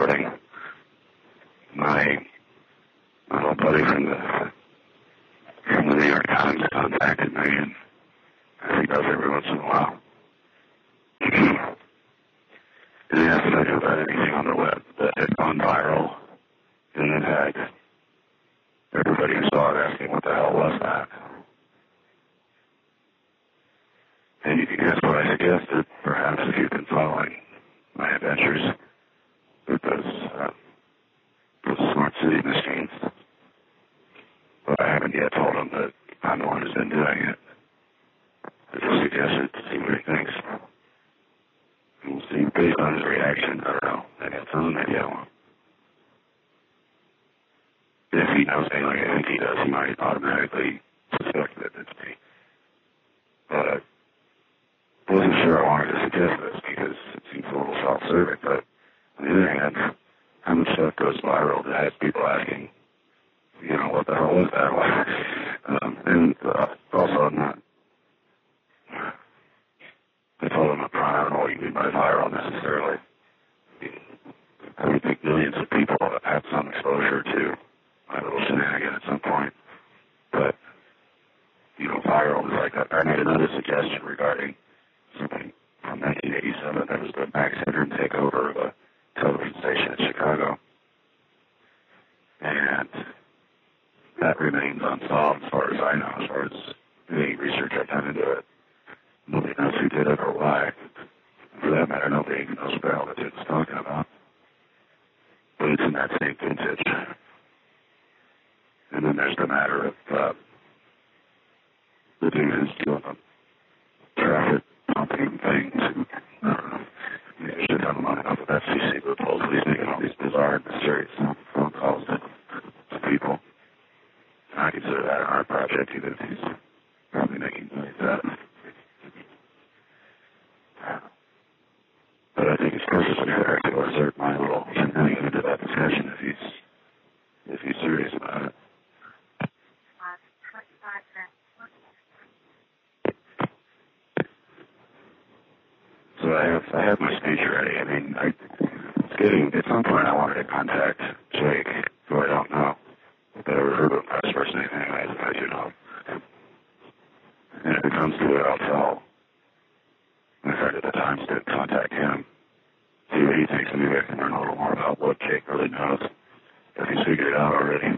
wedding. My old buddy from the New York Times contacted me, and as he does every once in a while. And he asked if I knew about anything on the web that had gone viral, and then had everybody who saw it asking what the hell was that. And you can guess what I suggested, perhaps, if you've been following my adventures with those smart city machines. But I haven't yet told him that I'm the one who's been doing it. I just suggested to see what he thinks. And we'll see, based on his reaction, I don't know, maybe I'll tell him, maybe I won't. If he knows me like I think he does, he might automatically suspect that it's me. But I wasn't sure I wanted to suggest this because it seems a little self-serving, but on the other hand, how much stuff goes viral that has people asking, you know, what the hell was that? And also, I'm not, I told him up front, I don't know what you mean by viral necessarily. I would think millions of people have had some exposure to my little shenanigan at some point. But, you know, viral is like, I made another suggestion regarding something from 1987. That was the Max Headroom takeover of a television station in Chicago. And that remains unsolved as far as I know, as far as any research I've done into it. Nobody knows who did it or why. For that matter, nobody even knows what the hell the dude was talking about. But it's in that same vintage. And then there's the matter of the dude who's doing the traffic pumping thing to, I don't know, maybe I should have him on enough of FCC loopholes. He's making all these bizarre and mysterious phone calls to people. I consider that an art project, even if he's probably making money at that. But I think it's perfectly fair to assert my little shenanigan into that discussion if he's serious about it. So I have my speech ready. I mean, at some point I wanted to contact Jake, who I don't know, but I refer to him as first name anyways, if I do know. And if it comes to it, I'll tell my friend at the Times to contact him, see what he thinks, and maybe I can learn a little more about what Jake really knows, if he's figured it out already.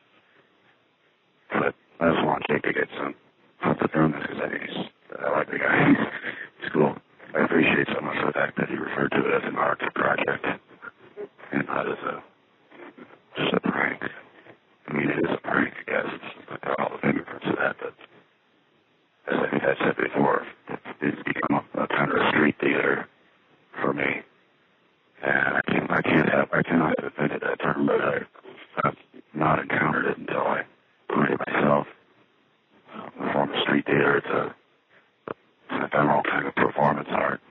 But I just want Jake to get some comfort from this, because I like the guy. He's cool. I appreciate so much the fact that he referred to it as an art project and not as just a prank. I mean, it is a prank, I guess. I've got all the fingerprints of that, but as I think I said before, it's become a kind of a street theater for me. And I cannot have invented that term, but I've not encountered it until I coined it myself. A form of street theater, it's an ephemeral kind of performance art